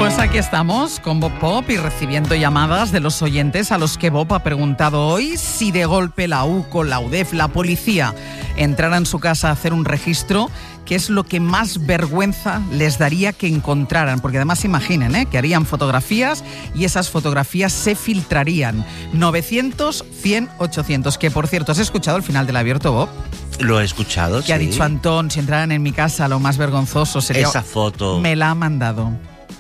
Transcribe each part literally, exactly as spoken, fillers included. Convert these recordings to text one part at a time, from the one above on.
Pues aquí estamos con Bob Pop y recibiendo llamadas de los oyentes a los que Bob ha preguntado hoy si de golpe la UCO, la UDEF, la policía entrara en su casa a hacer un registro, ¿qué es lo que más vergüenza les daría que encontraran? Porque además imaginen, ¿eh? que harían fotografías y esas fotografías se filtrarían. novecientos, cien, ochocientos. Que por cierto, ¿has escuchado el final del abierto, Bob? Lo he escuchado, Que sí. ha dicho Antón, si entraran en mi casa, lo más vergonzoso sería... Esa foto. Me la ha mandado.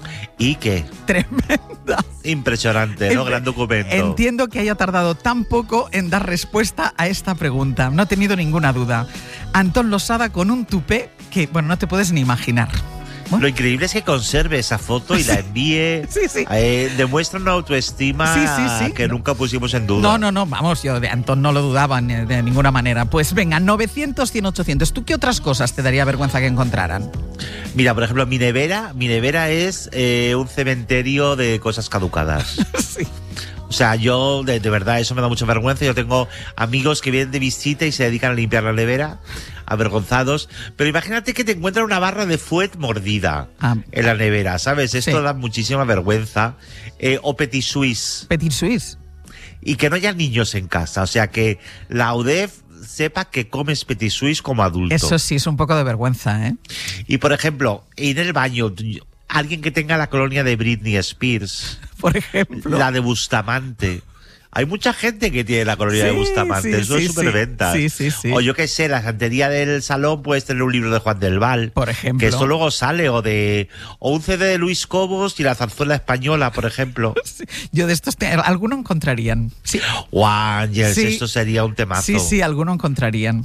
¿Y qué? Tremenda. Impresionante, ¿no? Ent- Gran documento. Entiendo que haya tardado tan poco en dar respuesta a esta pregunta. No he tenido ninguna duda. Antón Losada con un tupé que, bueno, no te puedes ni imaginar. Lo increíble es que conserve esa foto y la envíe. Sí, sí. Eh, demuestra una autoestima Sí, sí, sí. que No. nunca pusimos en duda. No, no, no, vamos, yo de Antón no lo dudaba ni de ninguna manera. Pues venga, novecientos, cien, ochocientos. ¿Tú qué otras cosas te daría vergüenza que encontraran? Mira, por ejemplo, mi nevera, mi nevera es eh, un cementerio de cosas caducadas. Sí. O sea, yo, de, de verdad, eso me da mucha vergüenza. Yo tengo amigos que vienen de visita y se dedican a limpiar la nevera, avergonzados. Pero imagínate que te encuentran una barra de fuet mordida Ah. en la nevera, ¿sabes? Esto Sí. da muchísima vergüenza. Eh, o petit suisse. Petit Suisse. Y que no haya niños en casa. O sea, que la UDEF sepa que comes petit suisse como adulto. Eso sí, es un poco de vergüenza, ¿eh? Y, por ejemplo, en el baño, alguien que tenga la colonia de Britney Spears, Por ejemplo. la de Bustamante. Hay mucha gente que tiene la colonia Sí, de Bustamante, sí, eso sí, es superventa. sí, sí, sí. O yo qué sé, la santería del salón puedes tener un libro de Juan del Val. Por ejemplo. Que esto luego sale, o de o un C D de Luis Cobos y la zarzuela española, por ejemplo. Sí, yo de estos, te- alguno encontrarían. Sí. ¡Wow, Ángels! Sí. Esto sería un temazo. Sí, sí, alguno encontrarían.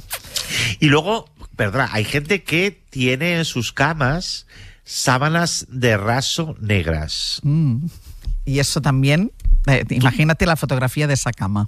Y luego, perdona, hay gente que tiene en sus camas sábanas de raso negras. Mm. Y eso también, eh, imagínate la fotografía de esa cama.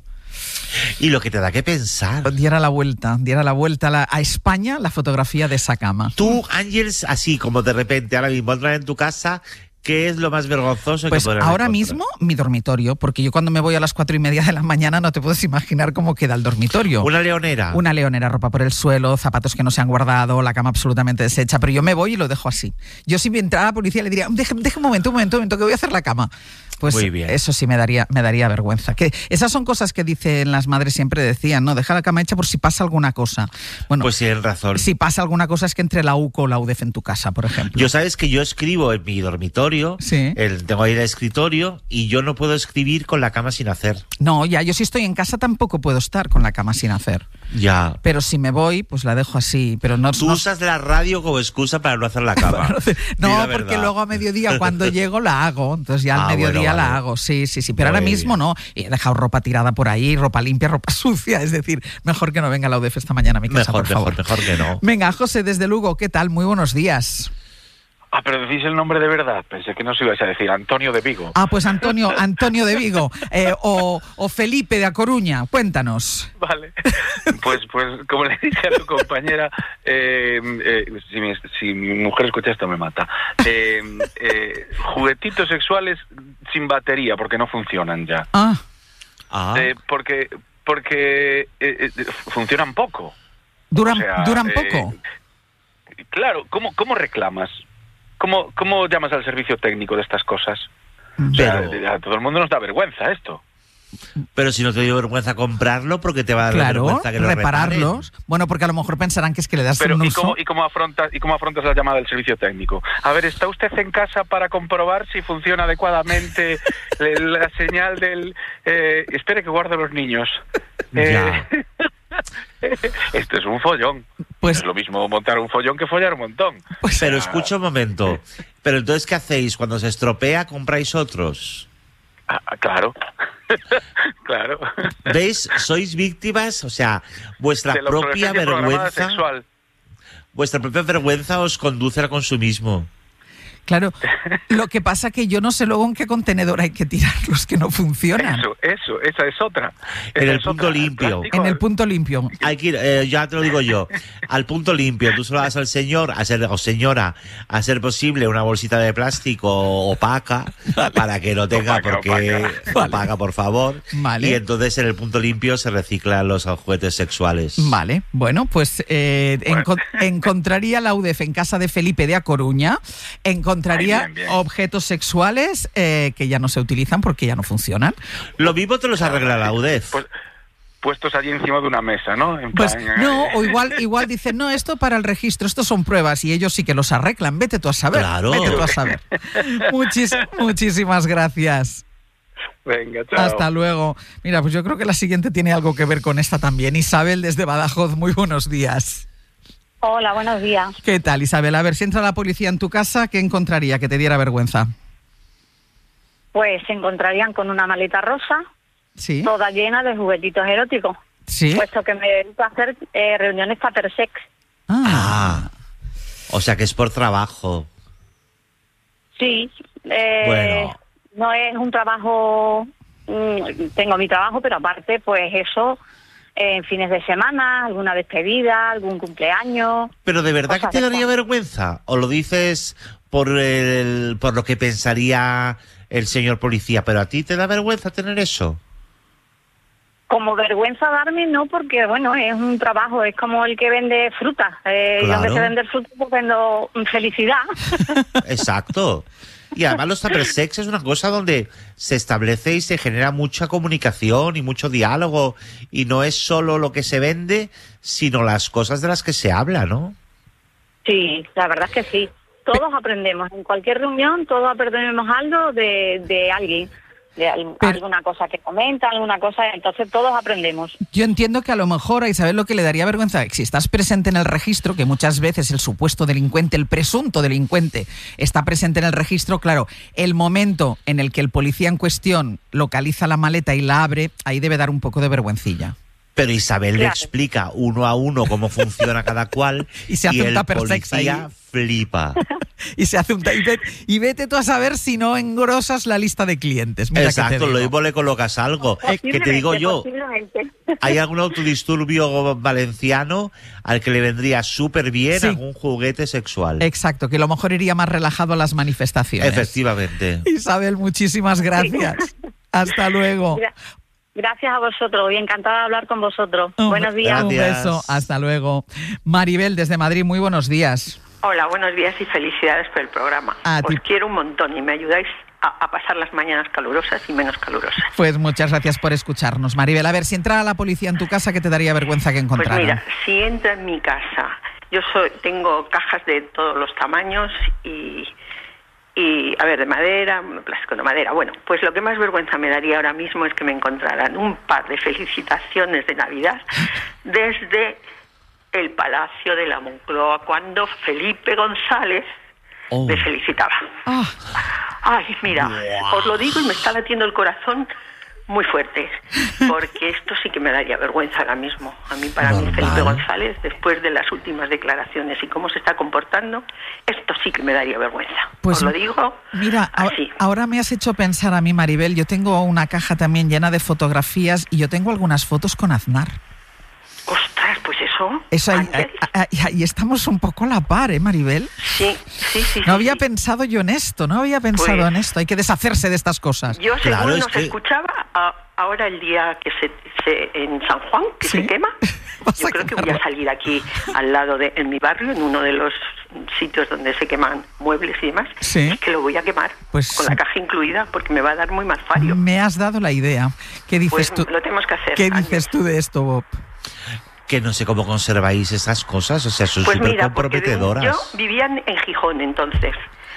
Y lo que te da que pensar. Diera la vuelta, diera la vuelta a, la- a España la fotografía de esa cama. Tú, Ángels, así como de repente ahora mismo entras en tu casa, ¿qué es lo más vergonzoso Pues que podrás ahora encontrar? mismo mi dormitorio, porque yo cuando me voy a las cuatro y media de la mañana no te puedes imaginar cómo queda el dormitorio. Una leonera. Una leonera, ropa por el suelo, zapatos que no se han guardado, la cama absolutamente deshecha, pero yo me voy y lo dejo así. Yo si me entrara la policía le diría, deja, deja un momento, un momento, un momento, que voy a hacer la cama. Pues Muy bien. eso sí me daría, me daría vergüenza. Que esas son cosas que dicen las madres, siempre decían, ¿no? Deja la cama hecha por si pasa alguna cosa. Bueno, Pues tienen razón. si pasa alguna cosa es que entre la UCO o la UDEF en tu casa, por ejemplo. Yo sabes que yo escribo en mi dormitorio, Sí. el, tengo ahí el escritorio, y yo no puedo escribir con la cama sin hacer. No, ya, yo si estoy en casa tampoco puedo estar con la cama sin hacer. Ya. Pero si me voy, pues la dejo así. Pero no, Tú no, usas la radio como excusa para no hacer la cama. Di no, la porque verdad. luego a mediodía cuando llego la hago. Entonces ya al Ah, mediodía bueno, la vale. hago. Sí, sí, sí. Pero ahora Muy mismo bien. no. Y he dejado ropa tirada por ahí, ropa limpia, ropa sucia. Es decir, mejor que no venga la UDEF esta mañana a mi casa, Mejor, por favor. mejor, mejor que no. Venga, José, desde Lugo, ¿qué tal? Muy buenos días. Ah, pero decís el nombre de verdad. Pensé que no os ibais a decir Antonio de Vigo. Ah, pues Antonio, Antonio de Vigo eh, o, o Felipe de A Coruña. Cuéntanos. Vale. Pues, pues como le dije a tu compañera, eh, eh, si, mi, si mi mujer escucha esto me mata. Eh, eh, juguetitos sexuales sin batería, porque no funcionan ya. Ah, Ah, Eh, porque porque eh, eh, funcionan poco. duran, O sea, duran eh, poco. Claro, ¿cómo, cómo reclamas? ¿Cómo, ¿Cómo llamas al servicio técnico de estas cosas? Mm. O sea, Pero- a todo el mundo nos da vergüenza esto. pero si no te dio vergüenza comprarlo, porque te va a dar Claro, vergüenza que lo repararlos. reparen. Bueno, porque a lo mejor pensarán que es que le das Pero un ¿y uso. cómo, y, cómo afrontas, ¿y cómo afrontas la llamada del servicio técnico? A ver, ¿está usted en casa para comprobar si funciona adecuadamente el- la señal del... Eh, espere que guardo los niños. Eh, esto es un follón. Pues- es lo mismo montar un follón que follar un montón. Pues, Pero Ah. escucha un momento. Pero entonces, ¿qué hacéis? Cuando se estropea, compráis otros. Ah, claro. claro. ¿Veis? Sois víctimas, o sea, vuestra De la propia obsolescencia programada vergüenza, sexual. vuestra propia vergüenza os conduce al consumismo. claro, lo que pasa que yo no sé luego en qué contenedor hay que tirar los que no funcionan. Eso, eso, esa es otra. En Esa el es punto otra. limpio. Plástico, En el punto limpio. Hay que ir, eh, ya te lo digo yo, al punto limpio. Tú solo vas al señor, a ser, o señora, a ser posible una bolsita de plástico opaca, para que no tenga, Opaca, porque opaca. Vale. opaca, por favor. Vale. Y entonces en el punto limpio se reciclan los juguetes sexuales. Vale, bueno, pues eh, Bueno. encon- encontraría la UDEF en casa de Felipe de A Coruña, encon- encontraría Ay, bien, bien. objetos sexuales eh, que ya no se utilizan porque ya no funcionan. Lo mismo te los arregla la U D E F. Pues, puestos allí encima de una mesa, ¿no? En Pues plan, no, eh, o igual, igual dicen, no, esto para el registro, esto son pruebas y ellos sí que los arreglan. Vete tú a saber. Claro. Vete tú a saber. Muchis, muchísimas gracias. Venga, chao. Hasta luego. Mira, pues yo creo que la siguiente tiene algo que ver con esta también. Isabel desde Badajoz, muy buenos días. Hola, buenos días. ¿Qué tal, Isabel? A ver, si entra la policía en tu casa, ¿qué encontraría que te diera vergüenza? Pues se encontrarían con una maleta rosa, Sí. toda llena de juguetitos eróticos, Sí. puesto que me dedico a hacer eh, reuniones patersex. Ah. Ah, o sea que es por trabajo. Sí, eh, Bueno. no es un trabajo, mm, tengo mi trabajo, pero aparte, pues eso, en fines de semana, alguna despedida, algún cumpleaños. Pero ¿de verdad que cosas te de daría esas. vergüenza? ¿O lo dices por, el, por lo que pensaría el señor policía? ¿Pero a ti te da vergüenza tener eso? Como vergüenza darme, no, porque bueno, es un trabajo, es como el que vende fruta. Eh, Claro. Yo en vez de vender fruta, pues vendo felicidad. Exacto. Y además los tuppersex es una cosa donde se establece y se genera mucha comunicación y mucho diálogo. Y no es solo lo que se vende, sino las cosas de las que se habla, ¿no? Sí, la verdad es que sí. Todos aprendemos. En cualquier reunión, todos aprendemos algo de, de alguien. De al- Pero- alguna cosa que comenta, alguna cosa. Entonces todos aprendemos. Yo entiendo que a lo mejor a Isabel lo que le daría vergüenza, si estás presente en el registro, que muchas veces el supuesto delincuente, el presunto delincuente, está presente en el registro, claro, el momento en el que el policía en cuestión localiza la maleta y la abre, ahí debe dar un poco de vergüencilla. Pero Isabel le Claro. explica uno a uno cómo funciona cada cual Y se hace un el tuppersex policía ahí. flipa. Y se hace un ta- y, ve- y vete tú a saber si no engrosas la lista de clientes. Mira que te Exacto, digo. lo mismo le colocas algo. Eh, que te digo Posiblemente, yo, posiblemente. hay algún autodisturbio valenciano al que le vendría súper bien Sí. algún juguete sexual. Exacto, que a lo mejor iría más relajado a las manifestaciones. Efectivamente. Isabel, muchísimas gracias. Hasta luego. Gra- Gracias a vosotros y encantada de hablar con vosotros. Un- Buenos días. Un Gracias. beso, hasta luego. Maribel, desde Madrid, muy buenos días. Hola, buenos días y felicidades por el programa. A Os ti. quiero un montón y me ayudáis a, a pasar las mañanas calurosas y menos calurosas. Pues muchas gracias por escucharnos, Maribel. A ver, si entrara la policía en tu casa, ¿qué te daría vergüenza que Pues encontraran? mira, si entra en mi casa, yo soy, tengo cajas de todos los tamaños y, y, a ver, de madera, plástico de madera. Bueno, pues lo que más vergüenza me daría ahora mismo es que me encontraran un par de felicitaciones de Navidad desde el Palacio de la Moncloa, cuando Felipe González Oh. me felicitaba. Ah, Ay, mira, os lo digo y me está latiendo el corazón muy fuerte, porque esto sí que me daría vergüenza ahora mismo. A mí, para mí, Normal. Felipe González, después de las últimas declaraciones y cómo se está comportando, esto sí que me daría vergüenza. Pues os lo digo mira, a- así. ahora me has hecho pensar a mí, Maribel. Yo tengo una caja también llena de fotografías y yo tengo algunas fotos con Aznar. Ostras, pues eso. Eso ahí, Ángel. ahí- ahí- ahí estamos un poco a la par, ¿eh, Maribel? Sí, sí, sí. No sí, había sí. pensado yo en esto, no había pensado Pues- en esto. Hay que deshacerse de estas cosas. Yo, Claro, según es nos que- escuchaba, a- ahora el día que se, se- en San Juan, que Sí. se quema, Vas yo a creo que quemarlo. voy a salir aquí al lado de, en mi barrio, en uno de los sitios donde se queman muebles y demás, Sí. es que lo voy a quemar, Pues- con la caja incluida, porque me va a dar muy mal fario. Me has dado la idea. ¿Qué dices Pues tú? lo tenemos que hacer. ¿Qué Ángel. dices tú de esto, Bob? Que no sé cómo conserváis esas cosas, o sea, son Pues súper mira, porque de- comprometedoras. yo vivía en, en Gijón entonces,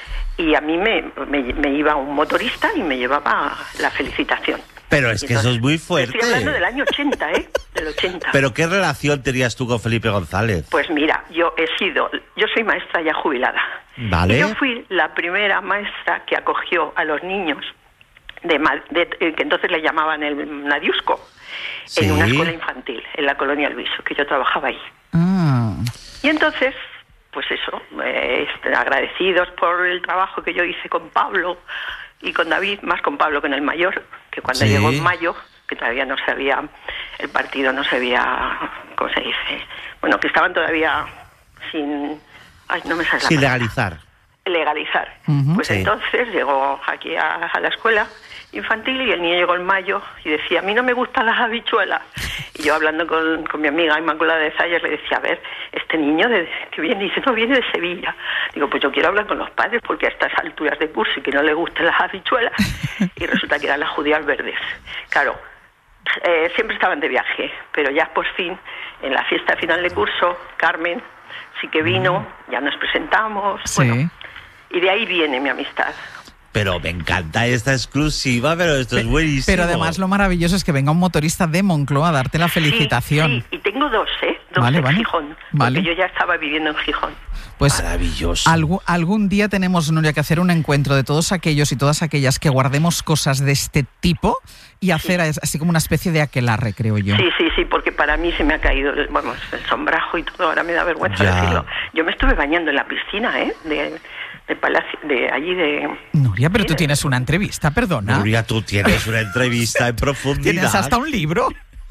y a mí me, me, me iba un motorista y me llevaba la felicitación. Pero es Y que eso entonces, es muy fuerte. Estoy hablando del año ochenta, ¿eh? Del ochenta. Pero ¿qué relación tenías tú con Felipe González? Pues mira, yo he sido, yo soy maestra ya jubilada. Vale. Y yo fui la primera maestra que acogió a los niños de, Ma- de- eh, que entonces le llamaban el Nadiusco, Sí. en una escuela infantil, en la colonia Luiso, que yo trabajaba ahí. Ah, Y entonces, pues eso, eh, este, agradecidos por el trabajo que yo hice con Pablo y con David, más con Pablo que en el mayor, que cuando Sí. llegó en mayo, que todavía no se había, el partido no se había, ¿cómo se dice? Bueno, que estaban todavía sin, ay, no me sale la Sin palabra. legalizar. Legalizar. Ujú. Pues Sí. entonces llegó aquí a, a la escuela infantil y el niño llegó en mayo y decía, a mí no me gustan las habichuelas. Y yo hablando con, con mi amiga Inmaculada de Zayas le decía, a ver, este niño de, que viene, dice, no, viene de Sevilla. Digo, pues yo quiero hablar con los padres porque a estas alturas de curso y que no le gusten las habichuelas. Y resulta que eran las judías verdes. Claro, eh, siempre estaban de viaje, pero ya por fin, en la fiesta final de curso, Carmen sí que vino, ya nos presentamos, Sí. bueno, y de ahí viene mi amistad. Pero me encanta esta exclusiva, pero esto es buenísimo. Pero además lo maravilloso es que venga un motorista de Moncloa a darte la felicitación. Sí, sí, y tengo dos, ¿eh? Dos Vale, en vale. Gijón, Vale. porque yo ya estaba viviendo en Gijón. Pues Maravilloso. algún, algún día tenemos, Nuria, que hacer un encuentro de todos aquellos y todas aquellas que guardemos cosas de este tipo y hacer Sí. así como una especie de aquelarre, creo yo. Sí, sí, sí, porque para mí se me ha caído el, vamos, el sombrajo y todo, ahora me da vergüenza Ya. decirlo. Yo me estuve bañando en la piscina, ¿eh? De, de Palacio, de allí de... Nuria, pero Sí, tú de- tienes una entrevista, perdona. Nuria, tú tienes una entrevista en profundidad. Tienes hasta un libro.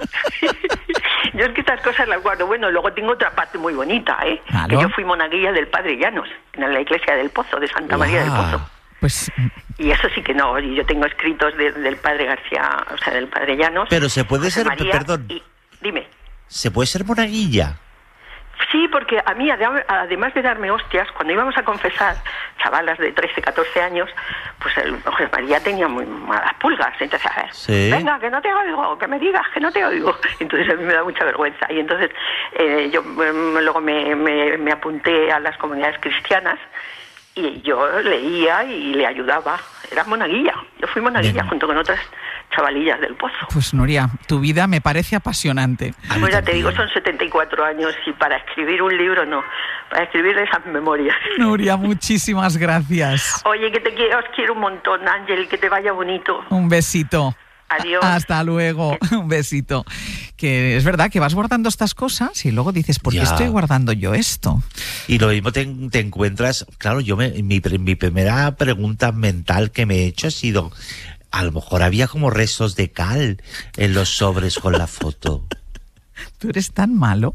Yo es que estas cosas las guardo. Bueno, luego tengo otra parte muy bonita, ¿eh? Claro. Que yo fui monaguilla del Padre Llanos, en la iglesia del Pozo, de Santa María del Guau. Pozo. Pues Y eso sí que no, y yo tengo escritos de- del Padre García, o sea, del Padre Llanos. Pero se puede José ser, María, perdón, y- dime. ¿se puede ser monaguilla? Sí, porque a mí, ade- además de darme hostias, cuando íbamos a confesar, chavalas de trece, catorce años, pues el José María tenía muy malas pulgas. Entonces, a ver, Sí. venga, que no te oigo, que me digas que no te oigo. Entonces a mí me da mucha vergüenza. Y entonces eh, yo mm, luego me, me, me apunté a las comunidades cristianas y yo leía y le ayudaba. Era monaguilla. Yo fui monaguilla Bien. junto con otras chavalillas del Pozo. Pues Nuria, tu vida me parece apasionante. A mí Pues ya te también. digo, son setenta y cuatro años y para escribir un libro no, para escribir esas memorias. Nuria, muchísimas gracias. Oye, que te quiero, os quiero un montón, Ángel, que te vaya bonito. Un besito. Adiós. Hasta luego. Un besito. Que es verdad que vas guardando estas cosas y luego dices, ¿por qué Ya. estoy guardando yo esto? Y lo mismo te, te encuentras, claro, yo me, mi, mi primera pregunta mental que me he hecho ha sido, a lo mejor había como restos de cal en los sobres con la foto. Tú eres tan malo,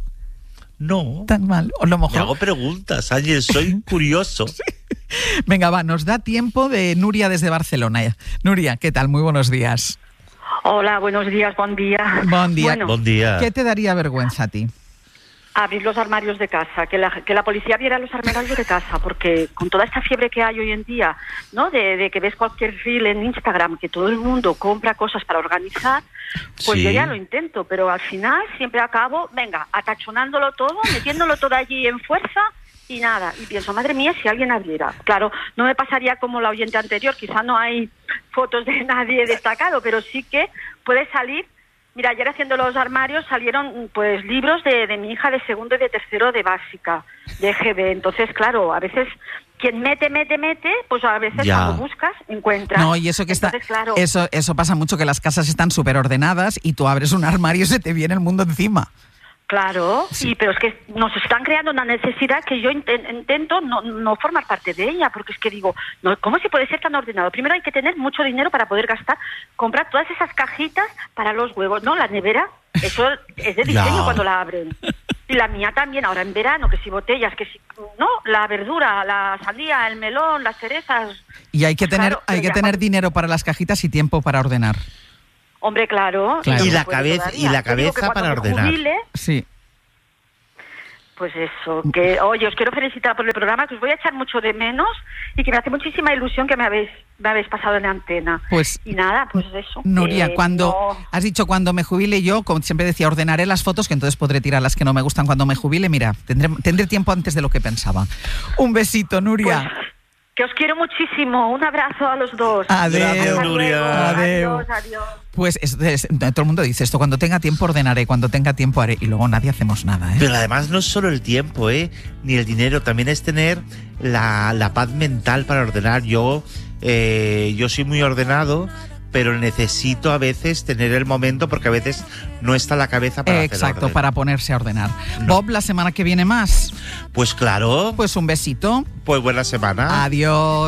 No, tan malo. O a lo me mejor... hago preguntas, Ángel, soy curioso. Venga, va, nos da tiempo de Nuria desde Barcelona. Nuria, ¿qué tal? Muy buenos días. Hola, buenos días, buen día. Buen día. Bueno, Buen día. ¿Qué te daría vergüenza a ti? abrir los armarios de casa, que la, que la policía viera los armarios de casa, porque con toda esta fiebre que hay hoy en día, ¿no? De, de que ves cualquier reel en Instagram, que todo el mundo compra cosas para organizar, pues Sí. yo ya lo intento, pero al final siempre acabo, venga, atachonándolo todo, metiéndolo todo allí en fuerza y nada. Y pienso, madre mía, si alguien abriera. Claro, no me pasaría como la oyente anterior, quizá no hay fotos de nadie destacado, pero sí que puede salir. Mira, ayer haciendo los armarios salieron pues libros de, de mi hija de segundo y de tercero de básica, de E G B. Entonces, claro, a veces quien mete, mete, mete, pues a veces Ya. cuando buscas, encuentras. No, y eso que está, Entonces, claro, eso, eso pasa mucho, que las casas están súper ordenadas y tú abres un armario y se te viene el mundo encima. claro, Sí. sí, pero es que nos están creando una necesidad que yo inten- intento no, no formar parte de ella, porque es que digo, no, ¿cómo se puede ser tan ordenado? Primero hay que tener mucho dinero para poder gastar, comprar todas esas cajitas para los huevos, ¿no? La nevera, eso es de diseño Ya. cuando la abren. Y la mía también, ahora en verano, que si botellas, que si, no, la verdura, la sandía, el melón, las cerezas. Y hay que tener, Claro, hay pero que ya tener cuando- dinero para las cajitas y tiempo para ordenar. Hombre, claro. Claro. no Y se la puede cabeza- todavía. y la Yo digo que cabeza cuando para me ordenar. jubile, Sí. pues eso, que oye, os quiero felicitar por el programa, que os voy a echar mucho de menos y que me hace muchísima ilusión que me habéis me habéis pasado en la antena. Pues, Y nada, pues eso. Nuria, que cuando no- has dicho cuando me jubile yo, como siempre decía, ordenaré las fotos, que entonces podré tirar las que no me gustan cuando me jubile. Mira, tendré, tendré tiempo antes de lo que pensaba. Un besito, Nuria. Pues, que os quiero muchísimo. Un abrazo a los dos. Adeu. Gracias, Hasta Nuria. luego. Adeu. Adiós, adiós. Pues es- es- todo el mundo dice esto, cuando tenga tiempo ordenaré, cuando tenga tiempo haré, y luego nadie hacemos nada, ¿eh? Pero además no es solo el tiempo, ¿eh? Ni el dinero, también es tener la, la paz mental para ordenar. Yo, eh, yo soy muy ordenado, pero necesito a veces tener el momento porque a veces no está la cabeza para hacer Exacto, orden. para ponerse a ordenar. No. Bob, la semana que viene más. Pues claro, Pues un besito. pues buena semana. Adiós.